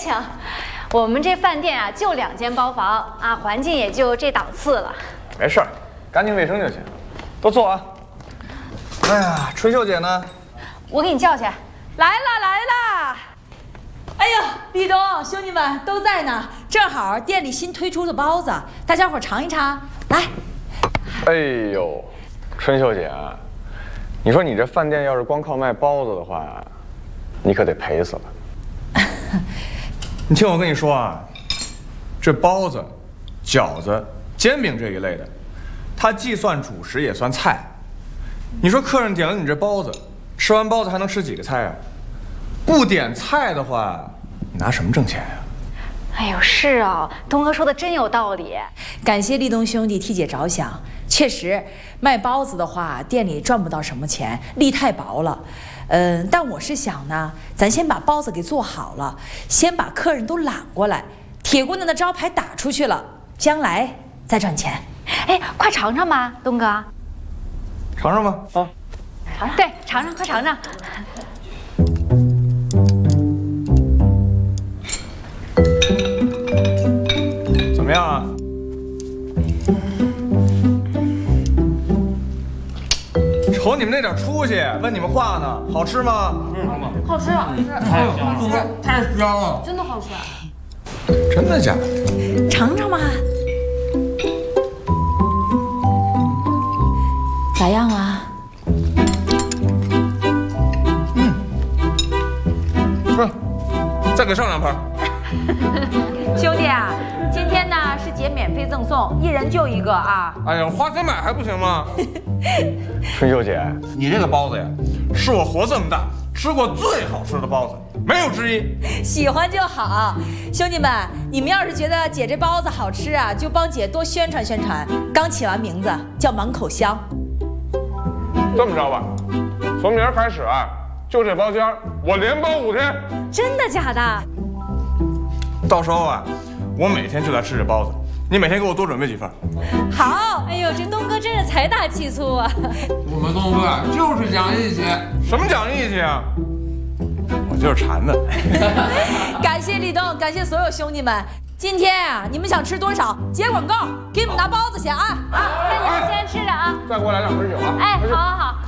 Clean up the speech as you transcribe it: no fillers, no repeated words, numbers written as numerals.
请。我们这饭店啊，就2间包房啊，环境也就这档次了。 没事儿，干净卫生就行。都坐啊。哎呀，春秀姐呢？ 我给你叫去。 来啦！哎呦，立冬，兄弟们都在呢，正好店里新推出的包子，大家伙尝一尝。来。 哎呦，春秀姐，你说你这饭店要是光靠卖包子的话，你可得赔死了。你听我跟你说啊，这包子、饺子、煎饼这一类的，它既算主食也算菜。你说客人点了你这包子，吃完包子还能吃几个菜啊？不点菜的话，你拿什么挣钱呀？ 哎呦，是啊，东哥说的真有道理。 感谢立冬兄弟替姐着想，确实卖包子的话，店里赚不到什么钱，利太薄了。但我是想呢，咱先把包子给做好了，先把客人都揽过来，铁姑娘的招牌打出去了，将来再赚钱。 哎，快尝尝吧，东哥。 尝尝吧，啊， 对，尝尝，快尝尝。 怎么样啊？瞅你们那点出息，问你们话呢，好吃吗？ 好吃，太香了，太香了，真的好吃。 真的假的？ 尝尝吧。咋样啊？ 再给上2盘。 兄弟啊，今天呢是姐免费赠送，1人就1个啊。 哎呀，花钱买还不行吗？春秀姐，你这个包子呀，是我活这么大吃过最好吃的包子，没有之一。 喜欢就好，兄弟们，你们要是觉得姐这包子好吃啊，就帮姐多宣传宣传。刚起完名字叫满口香。 这么着吧，从明儿开始啊，就这包间我连包5天。 真的假的？ 到时候啊，我每天就来吃这包子，你每天给我多准备几份。 好， 哎呦，这东哥真是财大气粗啊！ 我们东哥就是讲义气。 什么讲义气啊？我就是馋的。 感谢立冬，感谢所有兄弟们。今天啊，你们想吃多少？接广告，给你们拿包子去啊！ 好，那你们先吃着啊。 再给我来2瓶酒啊！ 哎，好好好。